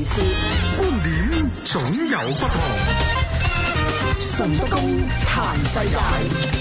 事，觀點總有不同。順德公談世界。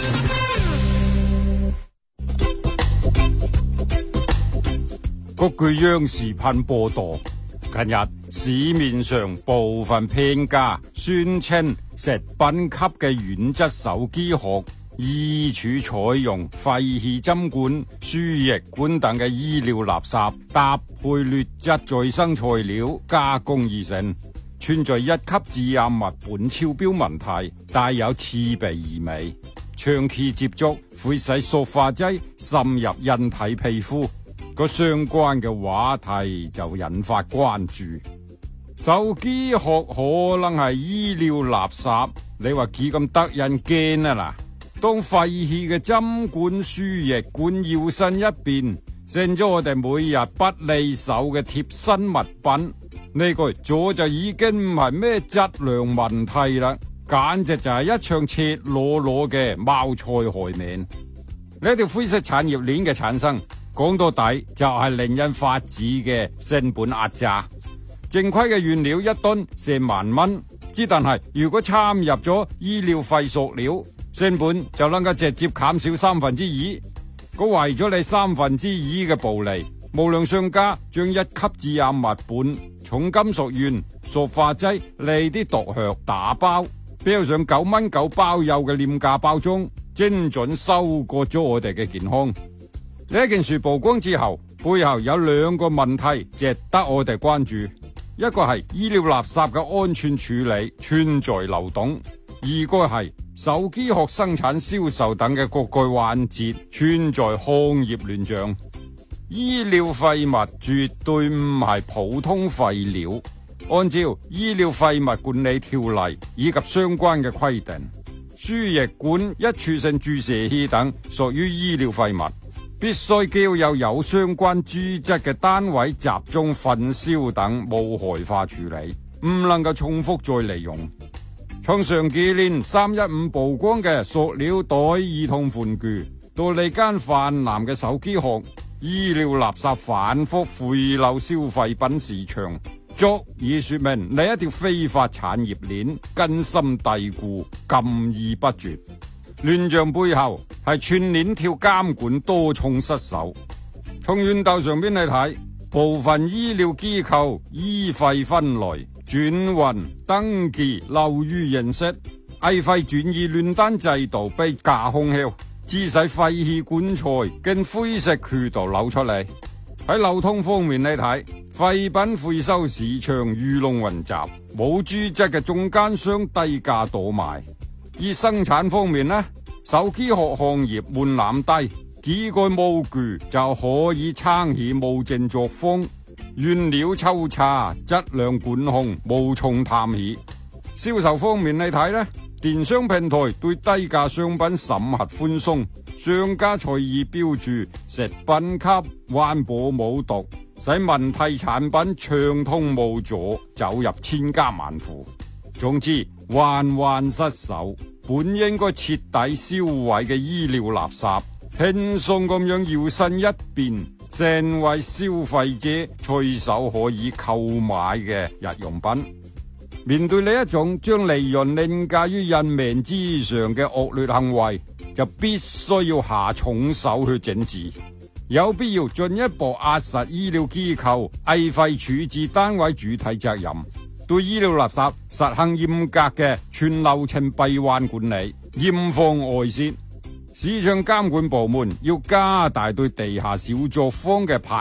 各據央視頻播道，近日市面上部分騙家宣稱食品級嘅軟質手機殼衣櫥採用廢棄針管、輸液管等嘅醫療垃圾，搭配劣質再生材料加工而成，存在一級致癌物本超標問題，帶有刺鼻異味，長期接觸會使塑化劑滲入人體皮膚。個相關嘅話題就引發關注。手機殼可能係醫療垃圾，你話幾咁得人驚啊嗱？當廢棄嘅針管、輸液管搖身一變，成咗我哋每日不離手嘅貼身物品，呢個早就已經唔係咩質量問題啦，簡直就係一場赤裸裸嘅謀財害命。呢條灰色產業鏈嘅產生，講到底就係令人髮指嘅成本壓榨。正規嘅原料一噸成萬蚊，之但係如果摻入咗醫療廢塑料，成本就能夠直接減少2/3。佢為咗你2/3嘅暴利，無良商家將一級致癌物本、重金屬鉛、塑化劑嚟啲毒藥打包，標上9蚊9包郵嘅廉價包裝，精準收割咗我哋嘅健康。呢件事曝光之後，背後有2個問題值得我哋關注，一個係醫療垃圾嘅安全處理存在漏洞，二個係手機殼生產銷售等嘅各個環節存在行業亂象。醫療廢物絕對唔係普通廢料，按照醫療廢物管理條例以及相關嘅規定，輸液管、一次性注射器等屬於醫療廢物，必須交由有相關資質嘅單位集中焚燒等無害化處理，唔能夠重複再利用。從上幾年315曝光嘅塑料袋兒童玩具，到呢間泛濫嘅手機殼，醫療垃圾反覆回流消費品市場，足以說明呢一條非法產業鏈根深蒂固、禁而不絕。亂象背後係串鏈條監管多重失守。從源頭上邊嚟睇，部分醫療機構醫廢分類、轉運、登記流於形式，危廢轉移亂單制度被架空後，致使廢棄管材經灰色渠道流出嚟。喺流通方面嚟睇，廢品回收市場魚龍混雜，冇資質嘅中間商低價倒賣。而生產方面呢，手機殼行業門檻低，幾個模具就可以撐起無正作風，原料抽查、質量管控無從談起。銷售方面嚟睇呢，電商平台對低價商品審核寬鬆，商家隨意標注食品級、環保無毒，使問題產品暢通無阻走入千家萬戶。總之，環環失守，本應該徹底銷毀嘅醫療垃圾，輕鬆咁樣搖身一變，成為消費者隨手可以購買嘅日用品。面對呢一種將利潤凌駕於人命之上嘅惡劣行為，就必須要下重手去整治，有必要進一步壓實醫療機構危廢處置單位主體責任，對醫療垃圾實行嚴格嘅全流程閉環管理，嚴防外泄。市場監管部門要加大對地下小作坊嘅